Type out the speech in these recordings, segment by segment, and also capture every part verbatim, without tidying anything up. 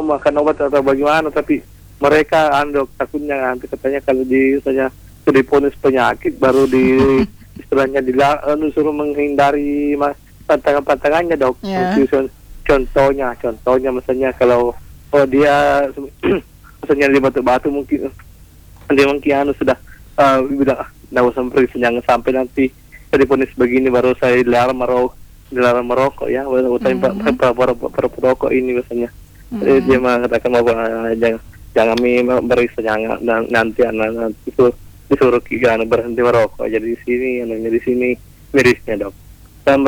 makan obat atau bagaimana, tapi mereka andok takutnya nanti katanya kalau di misalnya sudah diponis penyakit baru di istilahnya dilarang suruh menghindari mas pantangan-pantangannya dok. Yeah. Contohnya, contohnya misalnya kalau oh dia misalnya di batu-batu mungkin dia mungkin anu sudah uh, bilang ah, nggak usah pergi jangan sampai nanti jadi ponis begini baru saya dilarang merokok, dilarang merokok ya, baru saya Mm-hmm. para perokok ini misalnya. Mm-hmm. Dia mengatakan bahwa uh, jangan jangan beri jangan nanti anak itu disuruh kita berhenti merokok jadi di sini, anaknya di sini mirisnya dok. Dan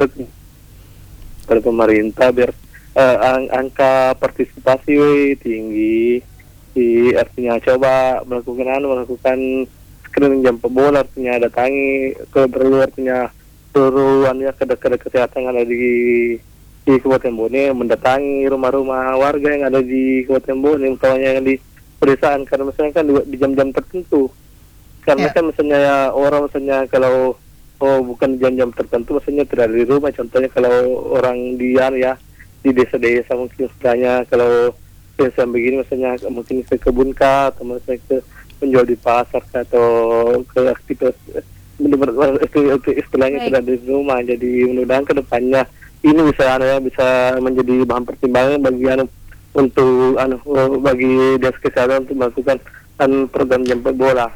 pada pemerintah biar uh, ang- angka partisipasi we, tinggi, di artinya coba melakukan anu melakukan screening jam bola, artinya datangi ke perlu artinya seluruhannya kedek-kedek kesehatan yang ada di di Kabupaten Bone, mendatangi rumah-rumah warga yang ada di Kabupaten Bone, utamanya yang di pedesaan, karena misalnya kan di, di jam-jam tertentu, karena Ya. kan misalnya ya, orang misalnya kalau oh bukan jam-jam tertentu maksudnya tidak ada di rumah, contohnya kalau orang di ya di desa-desa mungkin istilahnya kalau desa begini misalnya mungkin ke kebun kah atau misalnya ke menjual di pasar kah, atau ke aktivitas benar-benar istilahnya Baik. tidak di rumah. Jadi mudah-mudahan ke depannya ini bisa ya bisa menjadi bahan pertimbangan bagi anu untuk anu bagi dinas kesehatan untuk melakukan anu program jemput bola.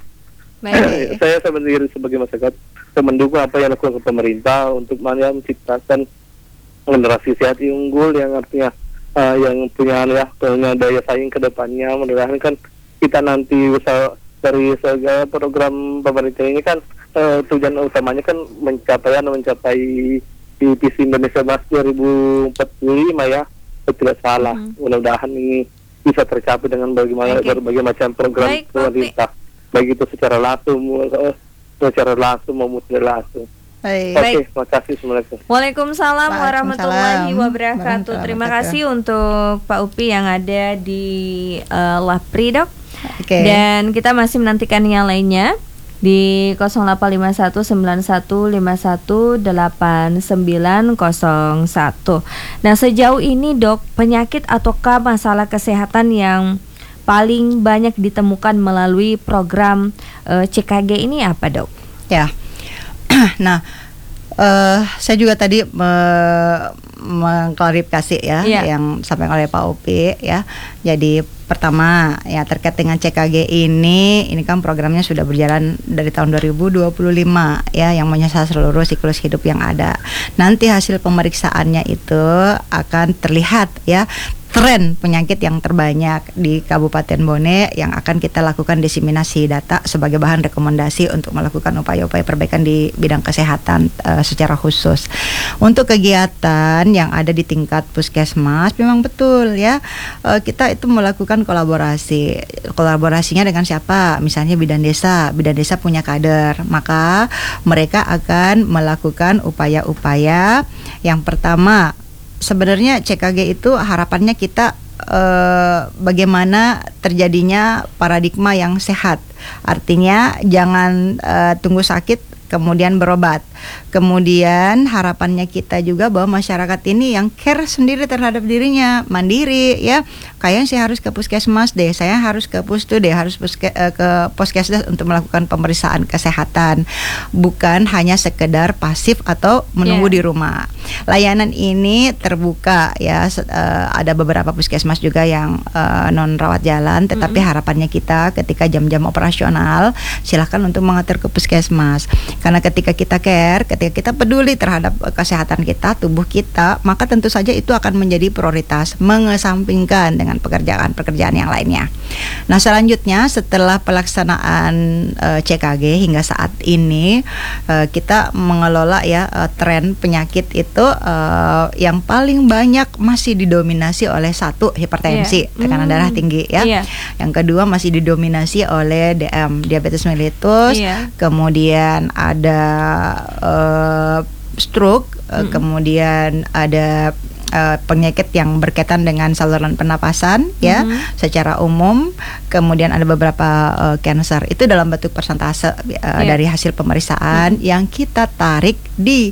Baik. Saya sendiri sebagai masyarakat saya mendukung apa yang dilakukan pemerintah untuk mana menciptakan generasi sehat yang unggul yang artinya uh, yang punya ya punya daya saing ke depannya. Mudah-mudahan kan kita nanti bisa dari segala program pemerintah ini kan uh, tujuan utamanya kan mencapai anu mencapai di visi Indonesia Emas dua ribu empat puluh lima ya, kalau tidak salah. Mm-hmm. Mudah-mudahan ini bisa tercapai dengan bagaimana Okay. berbagai macam program Baik, Pak pemerintah, baik itu secara langsung, uh, secara langsung maupun tidak langsung. Baik. Oke, Baik. terima kasih semuanya. Waalaikumsalam warahmatullahi Waalaikumsalam wabarakatuh. warahmatullahi Terima wabarakatuh. kasih untuk Pak Upi yang ada di uh, Lapri dok. Oke. Dan kita masih menantikan yang lainnya di nol delapan lima satu sembilan satu lima satu delapan sembilan nol satu. Nah sejauh ini dok, penyakit ataukah masalah kesehatan yang paling banyak ditemukan melalui program uh, C K G ini apa dok? Ya. Nah, uh, saya juga tadi me- mengklarifikasi ya Iya. yang disampaikan oleh Pak Upi ya. Jadi pertama ya terkait dengan C K G ini, ini kan programnya sudah berjalan dari tahun dua ribu dua puluh lima ya, yang menyasar seluruh siklus hidup yang ada. Nanti hasil pemeriksaannya itu akan terlihat ya tren penyakit yang terbanyak di Kabupaten Bone yang akan kita lakukan diseminasi data sebagai bahan rekomendasi untuk melakukan upaya-upaya perbaikan di bidang kesehatan uh, secara khusus. Untuk kegiatan yang ada di tingkat puskesmas memang betul ya, uh, kita itu melakukan kolaborasi. Kolaborasinya dengan siapa? Misalnya bidan desa. Bidan desa punya kader, maka mereka akan melakukan upaya-upaya. Yang pertama, sebenarnya C K G itu harapannya kita eh, bagaimana terjadinya paradigma yang sehat. Artinya jangan eh, tunggu sakit kemudian berobat. Kemudian harapannya kita juga bahwa masyarakat ini yang care sendiri terhadap dirinya, mandiri ya. Kayaknya saya harus ke puskesmas deh, saya harus ke pustu deh, harus puske, uh, ke puskesmas untuk melakukan pemeriksaan kesehatan. Bukan hanya sekedar pasif atau menunggu Yeah. di rumah. Layanan ini terbuka ya, uh, ada beberapa puskesmas juga yang uh, non rawat jalan, tetapi Mm-hmm. harapannya kita ketika jam-jam operasional silahkan untuk mengatur ke puskesmas. Karena ketika kita care, ketika kita peduli terhadap kesehatan kita, tubuh kita, maka tentu saja itu akan menjadi prioritas, mengesampingkan dengan pekerjaan-pekerjaan yang lainnya. Nah, selanjutnya setelah pelaksanaan uh, C K G hingga saat ini uh, kita mengelola ya uh, tren penyakit itu uh, yang paling banyak masih didominasi oleh satu hipertensi, Yeah. tekanan Hmm. darah tinggi ya. Iya. Yang kedua masih didominasi oleh D M, diabetes mellitus. Iya. Kemudian ada uh, stroke, uh, Mm-mm. kemudian ada uh, penyakit yang berkaitan dengan saluran pernapasan ya, Mhm. secara umum. Kemudian ada beberapa uh, cancer. Itu dalam bentuk persentase uh, Iya. dari hasil pemeriksaan yang kita tarik di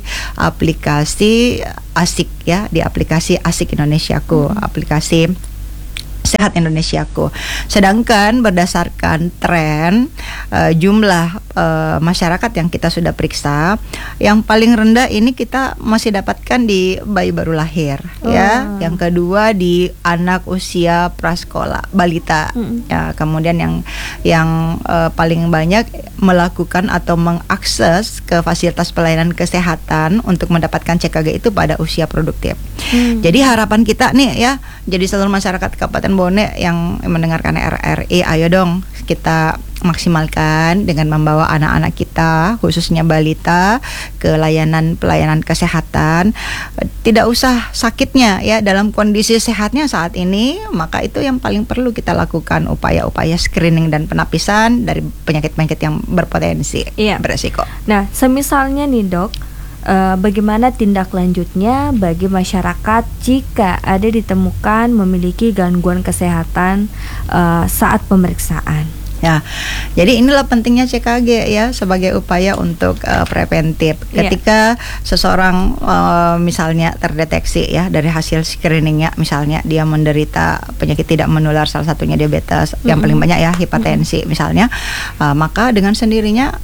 aplikasi ASIK ya, di aplikasi ASIK Indonesiaku, Mhm. aplikasi Sehat Indonesiaku. Sedangkan berdasarkan tren uh, jumlah uh, masyarakat yang kita sudah periksa, yang paling rendah ini kita masih dapatkan di bayi baru lahir, oh. ya. Yang kedua di anak usia prasekolah, balita. Mm. Ya, kemudian yang yang uh, paling banyak melakukan atau mengakses ke fasilitas pelayanan kesehatan untuk mendapatkan C K G itu pada usia produktif. Mm. Jadi harapan kita nih ya, jadi seluruh masyarakat Kabupaten Bone yang mendengarkan R R I, ayo dong kita maksimalkan dengan membawa anak-anak kita, khususnya balita, ke layanan pelayanan kesehatan. Tidak usah sakitnya ya, dalam kondisi sehatnya saat ini, maka itu yang paling perlu kita lakukan, upaya-upaya screening dan penapisan dari penyakit-penyakit yang berpotensi iya. beresiko. Nah, semisalnya nih dok, Uh, bagaimana tindak lanjutnya bagi masyarakat jika ada ditemukan memiliki gangguan kesehatan uh, saat pemeriksaan? Ya, jadi inilah pentingnya C K G ya sebagai upaya untuk uh, preventif. Ketika yeah. seseorang uh, misalnya terdeteksi ya dari hasil screeningnya, misalnya dia menderita penyakit tidak menular, salah satunya diabetes, mm-hmm. yang paling banyak ya hipertensi mm-hmm. misalnya, uh, maka dengan sendirinya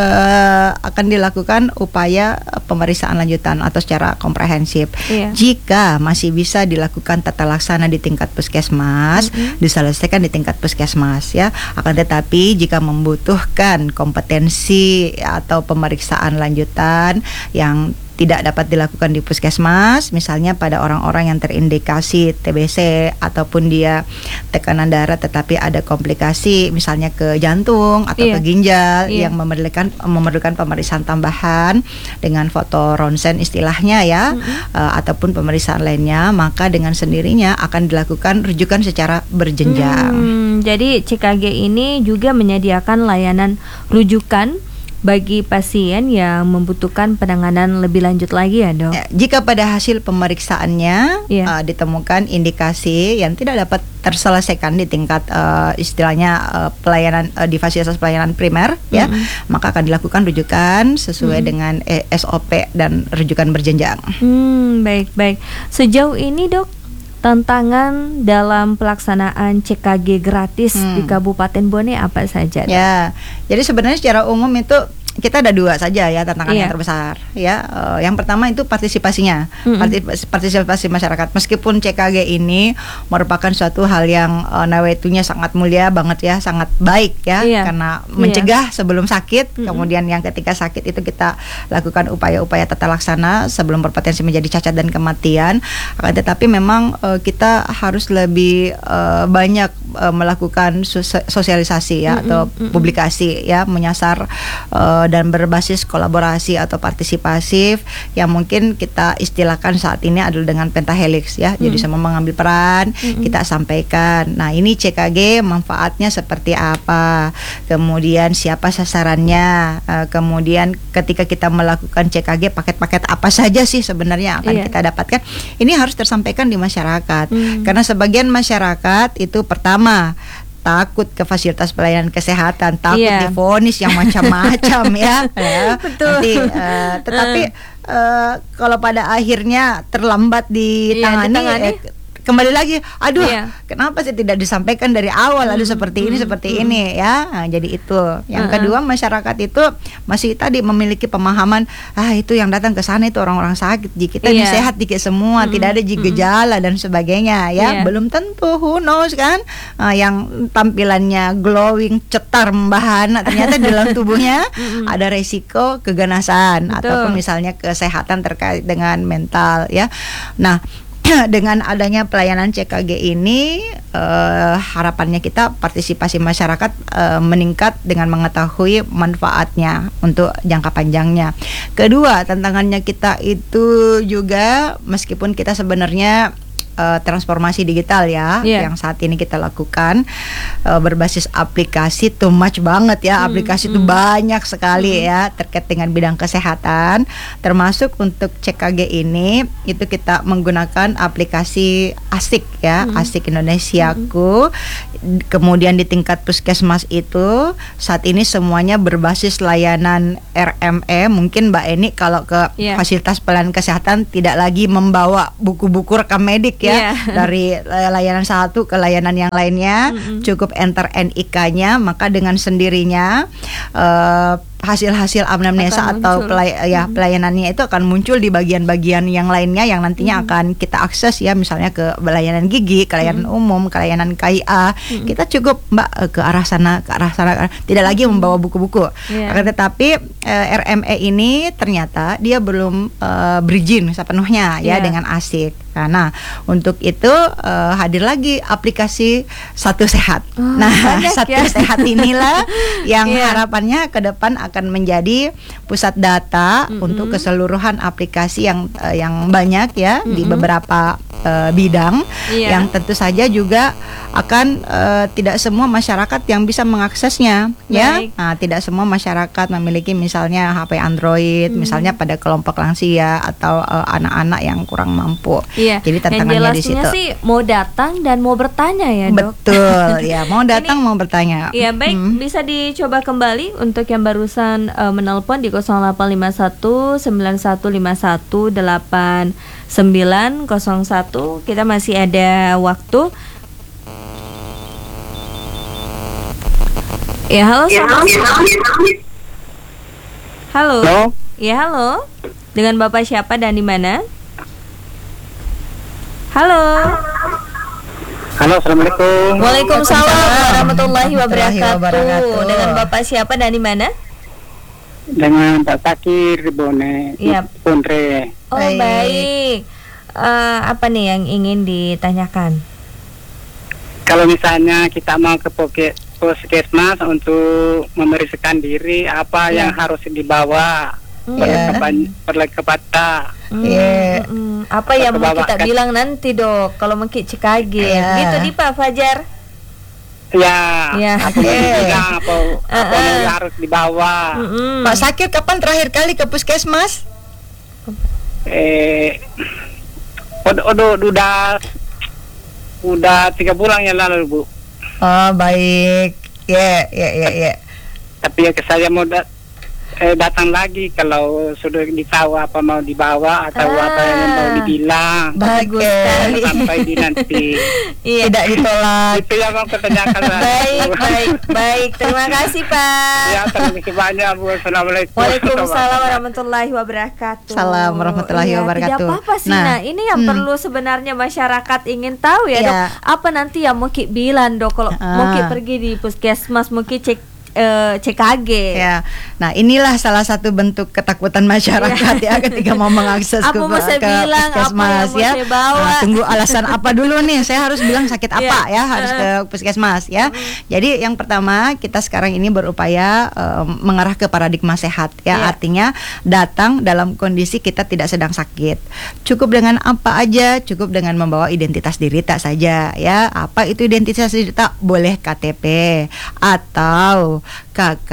Uh, akan dilakukan upaya pemeriksaan lanjutan atau secara komprehensif. Iya. Jika masih bisa dilakukan tata laksana di tingkat puskesmas, mm-hmm. diselesaikan di tingkat puskesmas ya. Akan tetapi jika membutuhkan kompetensi atau pemeriksaan lanjutan yang tidak dapat dilakukan di puskesmas, misalnya pada orang-orang yang terindikasi T B C ataupun dia tekanan darah tetapi ada komplikasi misalnya ke jantung atau iya. ke ginjal iya. yang memerlukan memerlukan pemeriksaan tambahan dengan foto ronsen istilahnya ya, mm-hmm. uh, ataupun pemeriksaan lainnya, maka dengan sendirinya akan dilakukan rujukan secara berjenjang. Hmm, jadi C K G ini juga menyediakan layanan rujukan bagi pasien yang membutuhkan penanganan lebih lanjut lagi ya dok? Jika pada hasil pemeriksaannya yeah. uh, ditemukan indikasi yang tidak dapat terselesaikan di tingkat uh, istilahnya uh, pelayanan uh, di fasilitas pelayanan primer mm-hmm. ya, maka akan dilakukan rujukan sesuai mm-hmm. dengan eh, S O P dan rujukan berjenjang. Hmm, baik baik. Sejauh ini dok, tantangan dalam pelaksanaan C K G gratis hmm. di Kabupaten Bone apa saja? Ya, jadi sebenarnya secara umum itu kita ada dua saja ya tantangan iya. yang terbesar ya. Uh, yang pertama itu partisipasinya, mm-hmm. partisipasi masyarakat. Meskipun C K G ini merupakan suatu hal yang uh, nawetunya sangat mulia banget ya, sangat baik ya, iya. karena mencegah iya. sebelum sakit. Mm-hmm. Kemudian yang ketika sakit itu kita lakukan upaya-upaya tata laksana sebelum berpotensi menjadi cacat dan kematian. Akan tetapi memang uh, kita harus lebih uh, banyak uh, melakukan sosialisasi ya, mm-hmm. atau mm-hmm. publikasi ya, menyasar uh, dan berbasis kolaborasi atau partisipasif yang mungkin kita istilahkan saat ini adalah dengan pentahelix ya. Hmm. Jadi semua mengambil peran, hmm. kita sampaikan. Nah, ini C K G manfaatnya seperti apa? Kemudian siapa sasarannya? Uh, kemudian ketika kita melakukan C K G, paket-paket apa saja sih sebenarnya akan yeah. kita dapatkan? Ini harus tersampaikan di masyarakat. Hmm. Karena sebagian masyarakat itu pertama takut ke fasilitas pelayanan kesehatan, takut yeah. divonis yang macam-macam ya, ya. Betul. Nanti, uh, tetapi uh, kalau pada akhirnya terlambat ditangani, yeah, ditangani. Eh, kembali lagi, aduh, iya. kenapa sih tidak disampaikan dari awal? Aduh, hmm, seperti ini, hmm, seperti hmm. ini, ya. Nah, jadi itu. Yang uh-uh. kedua, masyarakat itu masih tadi memiliki pemahaman, ah itu yang datang ke sana itu orang-orang sakit, kita ini yeah. sehat dikit semua, hmm, tidak ada gejala hmm. dan sebagainya, ya. Yeah. Belum tentu, who knows kan? Uh, yang tampilannya glowing, cetar, membahana, ternyata di dalam tubuhnya ada resiko keganasan Betul. Ataupun misalnya kesehatan terkait dengan mental, ya. Nah, dengan adanya pelayanan C K G ini, uh, harapannya kita partisipasi masyarakat uh, meningkat dengan mengetahui manfaatnya untuk jangka panjangnya. Kedua, tantangannya kita itu juga, meskipun kita sebenarnya Uh, transformasi digital ya, yeah. yang saat ini kita lakukan uh, berbasis aplikasi, too much banget ya, hmm, aplikasi itu hmm. banyak sekali hmm. ya terkait dengan bidang kesehatan, termasuk untuk C K G ini itu kita menggunakan aplikasi Asik ya, hmm. Asik Indonesiaku. Hmm. Kemudian di tingkat puskesmas itu saat ini semuanya berbasis layanan R M E. Mungkin Mbak Eni kalau ke yeah. fasilitas pelayanan kesehatan tidak lagi membawa buku-buku rekam medik ya. ya, Iya. dari eh, layanan satu ke layanan yang lainnya, Mm-mm. cukup enter N I K-nya, maka dengan sendirinya eh, hasil-hasil anamnesa Akan atau muncul. pelay- ya Mm-mm. pelayanannya itu akan muncul di bagian-bagian yang lainnya yang nantinya akan kita akses ya, misalnya ke layanan gigi, ke layanan umum, ke layanan K I A. Kita cukup Mbak eh, ke arah sana, ke arah sana, ke arah- tidak lagi membawa buku-buku. Iya. Akan tetapi eh, R M E ini ternyata dia belum eh, berizin sepenuhnya ya Iya. dengan ASIK. Nah, untuk itu eh, hadir lagi aplikasi Satu Sehat. Oh, nah, banyak Satu ya. Sehat inilah yang Iya. harapannya ke depan akan menjadi pusat data Mm-mm. untuk keseluruhan aplikasi yang eh, yang banyak ya di Mm-mm. beberapa eh, bidang Iya. yang tentu saja juga akan eh, tidak semua masyarakat yang bisa mengaksesnya ya. Baik. Nah, tidak semua masyarakat memiliki misalnya H P Android, Hmm. misalnya pada kelompok lansia atau eh, anak-anak yang kurang mampu. Iya. Jadi Yang tantangannya di jelasnya situ. sih mau datang dan mau bertanya ya, Dok. Betul, ya mau datang mau bertanya. Iya baik, Hmm. bisa dicoba kembali untuk yang barusan eh, menelpon di nol delapan lima satu sembilan satu lima satu delapan sembilan nol satu. Kita masih ada waktu. Ya halo, selamat Halo. Halo. Ya halo. Dengan Bapak siapa dan di mana? Halo. Halo, assalamualaikum. Waalaikumsalam warahmatullahi wabarakatuh. wabarakatuh. Dengan Bapak siapa dan di mana? Dengan Pak Sakir di Bone, Iya. Pondre. Oh Baik. baik. Eh, apa nih yang ingin ditanyakan? Kalau misalnya kita mau ke poke- puskesmas untuk memeriksakan diri, apa Iya. yang harus dibawa? Hmm. Iya. Perlengkapan Hmm, Iya. mm, mm. Apa yang mau Bawa kita kan- bilang nanti dok kalau mau ke C K G? Iya. Gitu di Pak Fajar. Ya, Ya. apa yang Oke. dibilang, apa, apa Uh-uh. yang harus dibawa? Mm-mm. Pak Sakir kapan terakhir kali ke puskesmas? Eh, udah, udah, udah, udah tiga bulan yang lalu, Bu. Oh baik, ya ya ya ya. Tapi ya saya mau da- eh, datang lagi kalau sudah ditahu apa mau dibawa atau Ah. apa yang mau dibilang. Bagus Oke. sekali. Sampai di nanti. Iya. Tidak ditolak. Itu yang mau ketanyakan. Baik, baik, baik. Terima kasih Pak. Ya, terima kasih banyak, Bu. Assalamualaikum. Waalaikumsalam warahmatullahi wabarakatuh. Salam warahmatullahi Iya, wabarakatuh. Tidak apa-apa sih. Nah, Nah, ini yang hmm. perlu sebenarnya masyarakat ingin tahu ya, Iya. Dok. Apa nanti yang mau Ki bilang, Dok, kalau Ah. mau Ki pergi di puskesmas, mau Ki cek eh, C K G. Ya, nah inilah salah satu bentuk ketakutan masyarakat ya ketika mau mengakses Apa ke, mau saya ke bilang, apa puskesmas yang mau ya. saya bawa? Nah, tunggu alasan apa dulu nih? Saya harus bilang sakit apa Iya. ya? Harus ke puskesmas ya. Jadi yang pertama kita sekarang ini berupaya eh, mengarah ke paradigma sehat ya. Iya. Artinya datang dalam kondisi kita tidak sedang sakit. Cukup dengan apa aja? Cukup dengan membawa identitas diri tak saja ya. Apa itu identitas diri tak? Boleh K T P atau K K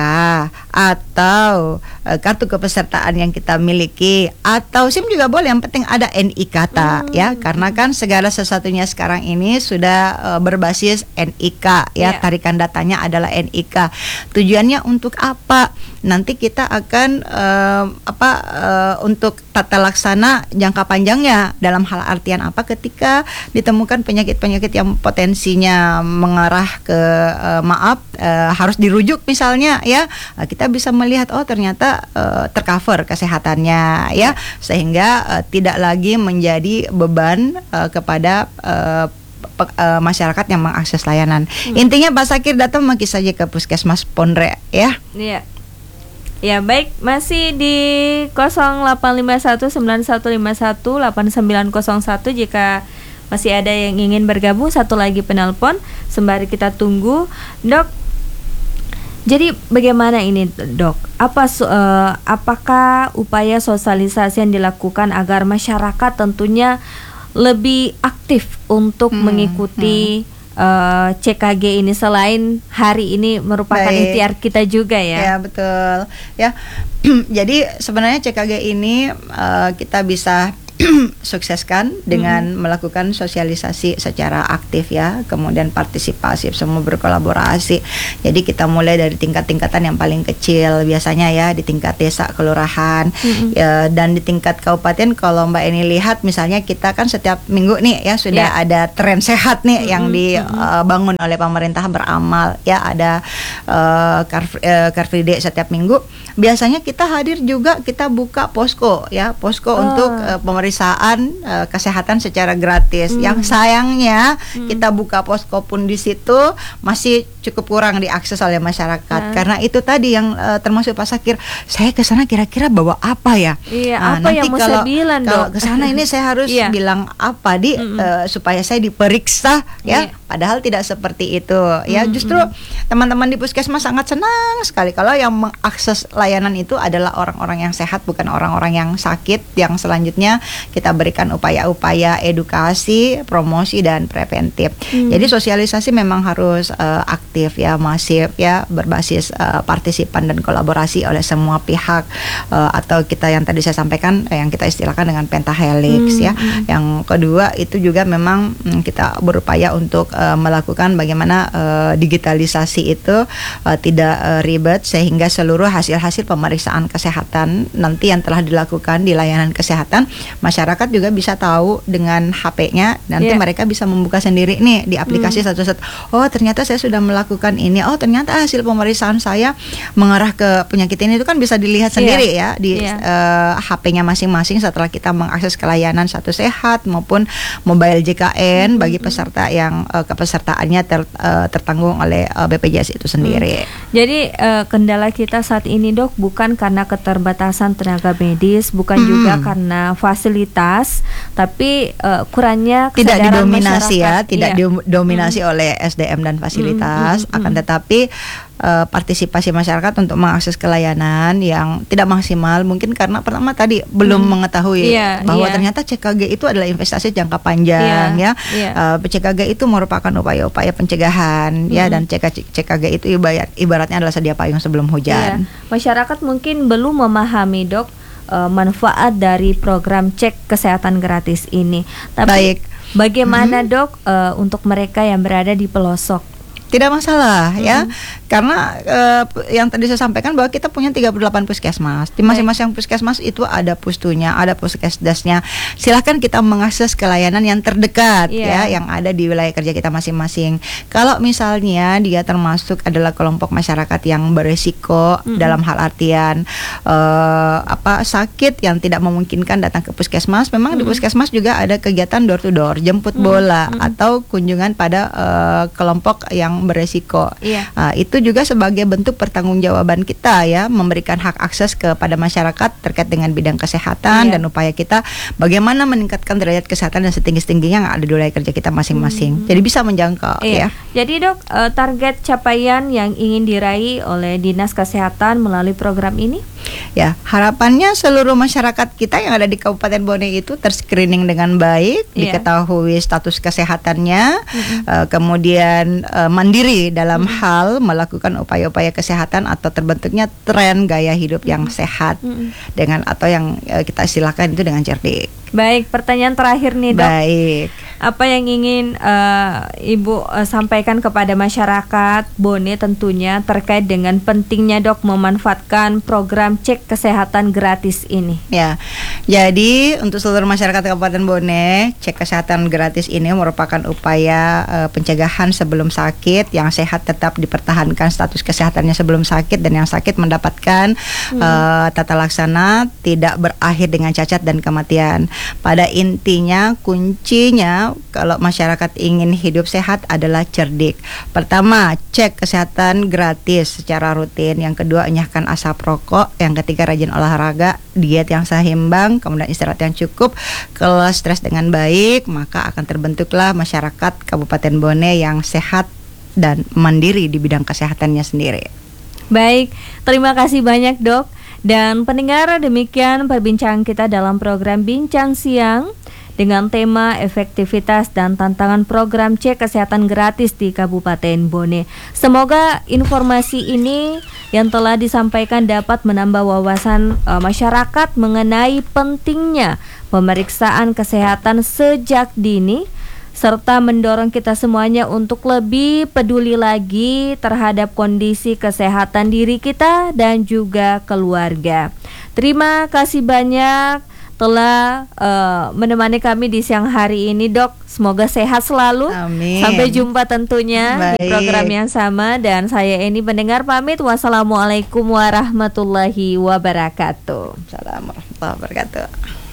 atau eh, kartu kepesertaan yang kita miliki atau SIM juga boleh, yang penting ada N I K T Hmm. ya, karena kan segala sesuatunya sekarang ini sudah eh, berbasis N I K ya, Iya. tarikan datanya adalah N I K. Tujuannya untuk apa? Nanti kita akan eh, apa eh, untuk tata laksana jangka panjangnya, dalam hal artian apa, ketika ditemukan penyakit-penyakit yang potensinya mengarah ke eh, maaf eh, harus dirujuk misalnya ya, eh, kita bisa melihat oh ternyata eh, tercover kesehatannya ya, sehingga eh, tidak lagi menjadi beban eh, kepada eh, pe- eh, masyarakat yang mengakses layanan. Intinya Pak Sakir datang mungkin saja ke Puskesmas Pondre ya. Iya. Ya baik, masih di nol delapan lima satu sembilan satu lima satu delapan sembilan nol satu jika masih ada yang ingin bergabung. Satu lagi penelpon sembari kita tunggu, Dok. Jadi bagaimana ini, Dok? Apa su- eh, apakah upaya sosialisasi yang dilakukan agar masyarakat tentunya lebih aktif untuk Hmm, mengikuti eh, C K G ini, selain hari ini merupakan Baik. ikhtiar kita juga ya? Ya betul ya. Jadi sebenarnya C K G ini uh, kita bisa sukseskan dengan hmm. melakukan sosialisasi secara aktif ya, kemudian partisipasi, semua berkolaborasi. Jadi kita mulai dari tingkat-tingkatan yang paling kecil biasanya ya, di tingkat desa, kelurahan, hmm. ya, dan di tingkat kabupaten. Kalau Mbak Eni lihat misalnya kita kan setiap minggu nih ya sudah yeah. ada tren sehat nih hmm. yang dibangun uh, oleh pemerintah beramal ya, ada uh, Car, uh, Car Free Day setiap minggu. Biasanya kita hadir juga, kita buka posko ya, posko oh. untuk uh, pemeriksaan uh, kesehatan secara gratis. Hmm. Yang sayangnya hmm. kita buka posko pun di situ masih cukup kurang diakses oleh masyarakat. Hmm. Karena itu tadi yang uh, termasuk Pak Sakir, saya ke sana kira-kira bawa apa ya? Iya, nah, apa yang mau kalau, saya bilang, kalau ke sana ini saya harus yeah. bilang apa di mm-hmm. uh, supaya saya diperiksa ya. Yeah. Padahal tidak seperti itu ya. Mm-hmm. Justru teman-teman di puskesmas sangat senang sekali kalau yang mengakses layanan itu adalah orang-orang yang sehat, bukan orang-orang yang sakit. Yang selanjutnya kita berikan upaya-upaya edukasi, promosi dan preventif. Mm. Jadi sosialisasi memang harus uh, aktif ya, masif ya, berbasis uh, partisipan dan kolaborasi oleh semua pihak, uh, atau kita yang tadi saya sampaikan yang kita istilahkan dengan pentahelix mm. ya. Yang kedua itu juga memang mm, kita berupaya untuk uh, melakukan bagaimana uh, digitalisasi itu uh, tidak uh, ribet, sehingga seluruh hasil-hasil pemeriksaan kesehatan nanti yang telah dilakukan di layanan kesehatan, masyarakat juga bisa tahu dengan H P-nya. Nanti yeah. mereka bisa membuka sendiri nih di aplikasi mm. satu-satu. Oh ternyata saya sudah melakukan ini. Oh ternyata hasil pemeriksaan saya mengarah ke penyakit ini, itu kan bisa dilihat sendiri yeah. ya di yeah. uh, H P-nya masing-masing setelah kita mengakses ke layanan Satu Sehat maupun mobile J K N mm. bagi peserta yang uh, kepesertaannya ter, uh, tertanggung oleh uh, B P J S itu sendiri. Hmm. Jadi uh, kendala kita saat ini dok bukan karena keterbatasan tenaga medis, bukan hmm. juga karena fasilitas, tapi uh, kurangnya tidak kesadaran didominasi masyarakat. ya, tidak iya. didominasi hmm. oleh S D M dan fasilitas, hmm. Hmm. akan tetapi Uh, partisipasi masyarakat untuk mengakses ke layanan yang tidak maksimal, mungkin karena pertama tadi belum hmm. mengetahui yeah, bahwa yeah. ternyata C K G itu adalah investasi jangka panjang yeah, ya yeah. Uh, C K G itu merupakan upaya-upaya pencegahan hmm. ya, dan C K G itu ibarat, ibaratnya adalah sedia payung sebelum hujan. Yeah. Masyarakat mungkin belum memahami dok uh, manfaat dari program cek kesehatan gratis ini. Tapi Baik. bagaimana hmm. dok uh, untuk mereka yang berada di pelosok? Tidak masalah hmm. ya, karena uh, yang tadi saya sampaikan bahwa kita punya tiga puluh delapan puskesmas. Di masing-masing puskesmas itu ada pustunya, ada puskesdasnya. Silakan kita mengakses ke layanan yang terdekat yeah. ya, yang ada di wilayah kerja kita masing-masing. Kalau misalnya dia termasuk adalah kelompok masyarakat yang berisiko hmm. dalam hal artian uh, apa sakit yang tidak memungkinkan datang ke puskesmas, memang hmm. di puskesmas juga ada kegiatan door to door, jemput hmm. bola hmm. atau kunjungan pada uh, kelompok yang beresiko. Iya. Uh, itu juga sebagai bentuk pertanggungjawaban kita ya, memberikan hak akses kepada masyarakat terkait dengan bidang kesehatan iya. dan upaya kita bagaimana meningkatkan derajat kesehatan dan setinggi-tingginya yang ada di wilayah kerja kita masing-masing. Hmm. Jadi bisa menjangkau iya. ya. Jadi dok, uh, target capaian yang ingin diraih oleh Dinas Kesehatan melalui program ini? Ya, harapannya seluruh masyarakat kita yang ada di Kabupaten Bone itu terscreening dengan baik, yeah. diketahui status kesehatannya, mm-hmm. uh, kemudian uh, mandiri dalam mm-hmm. hal melakukan upaya-upaya kesehatan atau terbentuknya tren gaya hidup mm-hmm. yang sehat mm-hmm. dengan atau yang uh, kita istilahkan itu dengan cerdik. Baik, pertanyaan terakhir nih dok. Baik. Apa yang ingin uh, Ibu uh, sampaikan kepada masyarakat Bone tentunya terkait dengan pentingnya dok memanfaatkan program cek kesehatan gratis ini? Ya, jadi untuk seluruh masyarakat Kabupaten Bone, cek kesehatan gratis ini merupakan upaya uh, pencegahan sebelum sakit. Yang sehat tetap dipertahankan status kesehatannya sebelum sakit, dan yang sakit mendapatkan hmm. uh, tata laksana tidak berakhir dengan cacat dan kematian. Pada intinya kuncinya kalau masyarakat ingin hidup sehat adalah cerdik. Pertama, cek kesehatan gratis secara rutin. Yang kedua, enyahkan asap rokok. Yang ketiga, rajin olahraga, diet yang seimbang, kemudian istirahat yang cukup, kelola stres dengan baik, maka akan terbentuklah masyarakat Kabupaten Bone yang sehat dan mandiri di bidang kesehatannya sendiri. Baik, terima kasih banyak dok. Dan pendengar, demikian perbincangan kita dalam program Bincang Siang dengan tema efektivitas dan tantangan program cek kesehatan gratis di Kabupaten Bone. Semoga informasi ini yang telah disampaikan dapat menambah wawasan uh, masyarakat mengenai pentingnya pemeriksaan kesehatan sejak dini, serta mendorong kita semuanya untuk lebih peduli lagi terhadap kondisi kesehatan diri kita dan juga keluarga. Terima kasih banyak telah uh, menemani kami di siang hari ini, Dok. Semoga sehat selalu. Amin. Sampai jumpa tentunya Baik. di program yang sama. Dan saya Eni pendengar pamit. Wassalamualaikum warahmatullahi wabarakatuh. Assalamualaikum warahmatullahi wabarakatuh.